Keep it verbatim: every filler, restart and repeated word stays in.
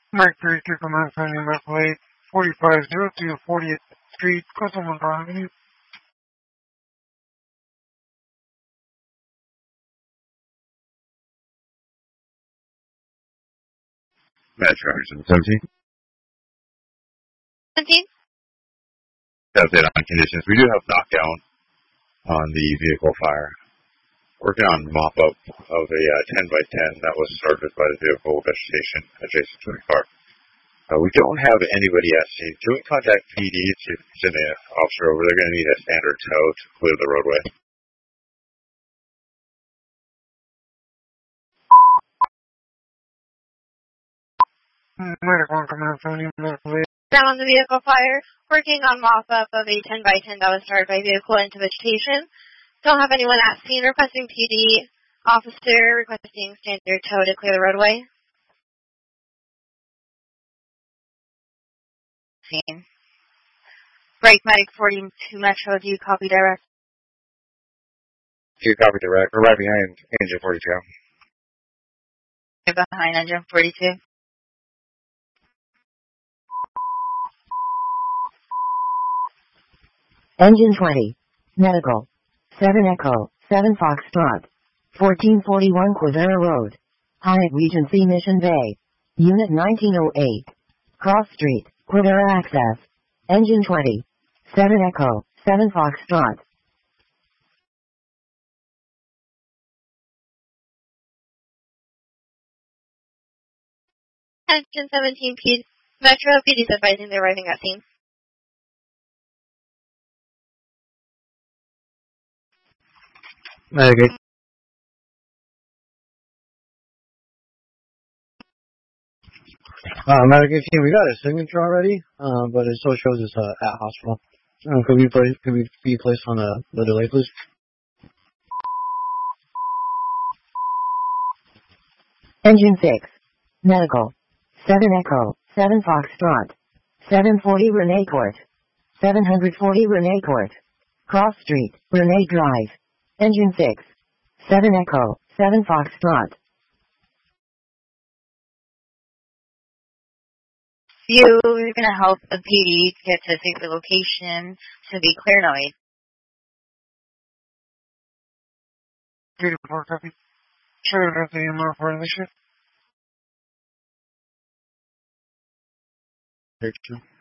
Mike three two command sending medical aid forty-five zero two fortieth Street, Coastal Avenue. Metro one seventeen. seventeen? That's it on conditions. We do have knockdown on the vehicle fire. Working on mop-up of a uh, ten by ten that was started by the vehicle vegetation adjacent to the car. Uh, we don't have anybody at scene. Can we contact P D to send an officer over? They're going to need a standard tow to clear the roadway. Medical one command sending medical aid. Down on the vehicle fire. Working on mop-up of a ten by ten that was started by vehicle into vegetation. Don't have anyone at scene. Requesting P D. Officer requesting standard tow to clear the roadway. Scene. Brake Medic forty-two Metro, do you copy direct? Do you copy direct? We're right behind engine forty-two. You're behind engine forty-two. Engine twenty. Medical. seven Echo, seven Foxtrot. fourteen forty-one Quivira Road. Hyatt Regency Mission Bay. Unit nineteen oh eight. Cross Street, Quivira Access. Engine twenty. seven Echo, seven Foxtrot. Engine seventeen P. Metro, P D is advising they're arriving at scene. Okay. Uh, medical team, we got a signature already, uh, but it still shows us uh, at hospital. Uh, could we play, could we be placed on the, the delay, please? Engine six. Medical. seven Echo, seven Foxtrot. seven forty Renee Court. seven forty Renee Court. Cross Street, Renee Drive. Engine six. seven Echo, seven Foxtrot. You, you're going to help the P D get to a safer location to be clear noise. P D four copy. Sure, at the M R for the shift. Picture.